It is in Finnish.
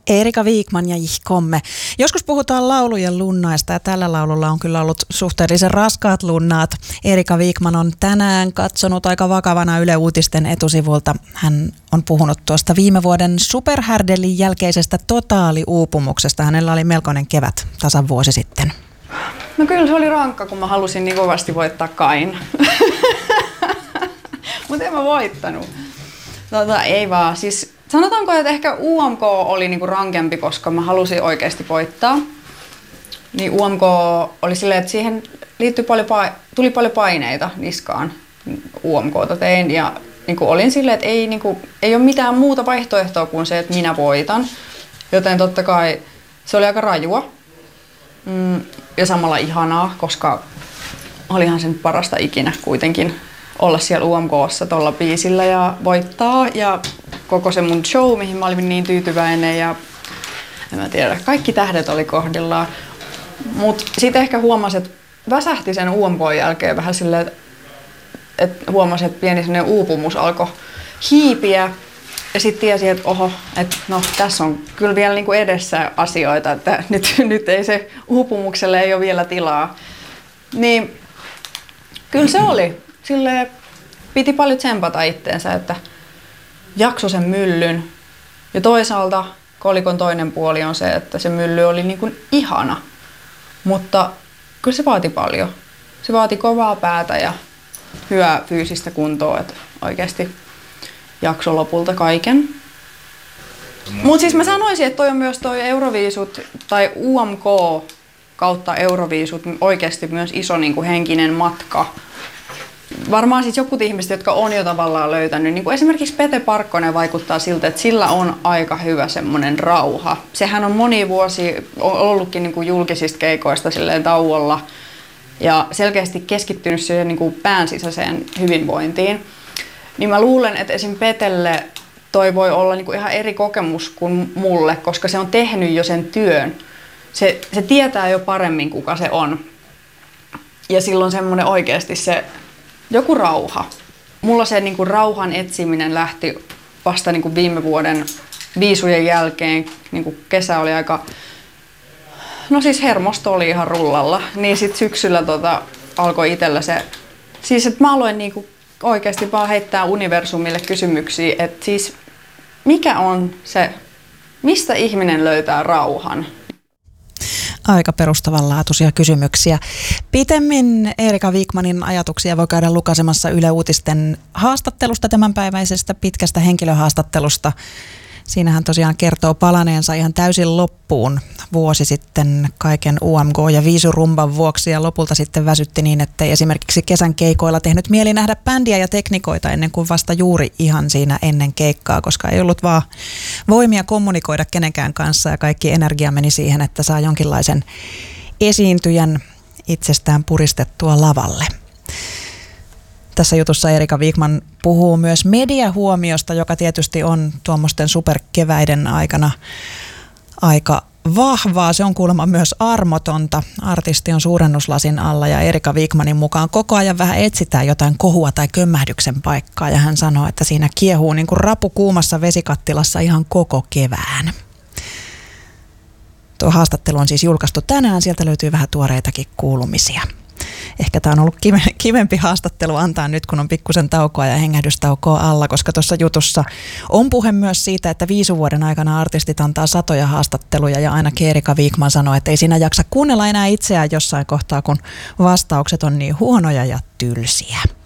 Erika Wikman ja Komme. Joskus puhutaan laulujen lunnaista ja tällä laululla on kyllä ollut suhteellisen raskaat lunnaat. Erika Wikman on tänään katsonut aika vakavana Yle Uutisten etusivulta. Hän on puhunut tuosta viime vuoden superhärdelin jälkeisestä totaaliuupumuksesta. Hänellä oli melkoinen kevät tasan vuosi sitten. No kyllä se oli rankka, kun mä halusin niin kovasti voittaa Kain. Mutta en mä voittanut. Ei vaan. Siis sanotaanko, että ehkä UMK oli niinku rankempi, koska mä halusin oikeasti voittaa. Niin UMK oli silleen, että siihen liittyi tuli paljon paineita niskaan. UMKta tein ja niinku olin silleen, että ei ole mitään muuta vaihtoehtoa kuin se, että minä voitan. Joten totta kai se oli aika rajua ja samalla ihanaa, koska olihan sen parasta ikinä kuitenkin olla siellä UMK:ssa tuolla biisillä ja voittaa ja koko se mun show, mihin mä olin niin tyytyväinen ja en mä tiedä, kaikki tähdet oli kohdillaan. Mut sitten ehkä huomasin, että väsähti sen UMK:n jälkeen vähän silleen, että huomasin, että pieni sellainen uupumus alkoi hiipiä ja sitten tiesin, että oho, että no tässä on kyllä vielä niinku edessä asioita, että nyt ei se uupumukselle ei ole vielä tilaa. Niin kyllä se oli. Silleen piti paljon tsempata itteensä, että jakso sen myllyn. Ja toisaalta kolikon toinen puoli on se, että se mylly oli niin kuin ihana. Mutta kyllä se vaati paljon. Se vaati kovaa päätä ja hyvää fyysistä kuntoa, että oikeasti jakso lopulta kaiken. Mutta siis mä sanoisin, että toi on myös toi Euroviisut tai UMK kautta Euroviisut oikeasti myös iso niin kuin henkinen matka. Varmaan siis jotkut ihmiset, jotka on jo tavallaan löytänyt, niin kuin esimerkiksi Pete Parkkonen vaikuttaa siltä, että sillä on aika hyvä semmoinen rauha. Sehän on moni vuosi ollutkin niin kuin julkisista keikoista silleen tauolla ja selkeästi keskittynyt siihen niin kuin pään sisäiseen hyvinvointiin. Niin mä luulen, että esim. Petelle toi voi olla niin kuin ihan eri kokemus kuin mulle, koska se on tehnyt jo sen työn. Se tietää jo paremmin, kuka se on. Ja silloin semmoinen oikeasti se joku rauha. Mulla se niinku rauhan etsiminen lähti vasta niinku viime vuoden viisujen jälkeen. Niinku kesä oli aika, no siis hermosto oli ihan rullalla. Niin sit syksyllä alkoi itsellä se, siis että mä aloin niinku oikeasti vaan heittää universumille kysymyksiä, että siis mikä on se, mistä ihminen löytää rauhan? Aika perustavanlaatuisia kysymyksiä. Pitemmin Erika Wikmanin ajatuksia voi käydä lukaisemassa Yle Uutisten haastattelusta, tämänpäiväisestä pitkästä henkilöhaastattelusta. Siinä hän tosiaan kertoo palaneensa ihan täysin loppuun vuosi sitten kaiken UMK- ja viisurumban vuoksi ja lopulta sitten väsytti niin, ettei esimerkiksi kesän keikoilla tehnyt mieli nähdä bändiä ja teknikoita ennen kuin vasta juuri ihan siinä ennen keikkaa, koska ei ollut vaan voimia kommunikoida kenenkään kanssa ja kaikki energia meni siihen, että saa jonkinlaisen esiintyjän itsestään puristettua lavalle. Tässä jutussa Erika Wikman puhuu myös mediahuomiosta, joka tietysti on tuommoisten superkeväiden aikana aika vahvaa. Se on kuulemma myös armotonta. Artisti on suurennuslasin alla ja Erika Wikmanin mukaan koko ajan vähän etsitään jotain kohua tai kömmähdyksen paikkaa. Ja hän sanoo, että siinä kiehuu niin kuin rapu kuumassa vesikattilassa ihan koko kevään. Tuo haastattelu on siis julkaistu tänään. Sieltä löytyy vähän tuoreitakin kuulumisia. Ehkä tämä on ollut kivempi haastattelu antaa nyt, kun on pikkusen taukoa ja hengähdystaukoa alla, koska tuossa jutussa on puhe myös siitä, että viisuvuoden aikana artistit antaa satoja haastatteluja ja aina Erika Wikman sanoo, että ei siinä jaksa kuunnella enää itseään jossain kohtaa, kun vastaukset on niin huonoja ja tylsiä.